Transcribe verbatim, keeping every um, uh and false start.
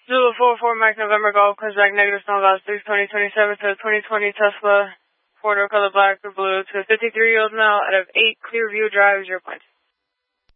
Zulu four four Mike November Golf comes back negative Stone Valley six twenty twenty-seven to a twenty twenty Tesla four-door color black or blue to a fifty-three-year-old male out of eight Clearview Drive is your point.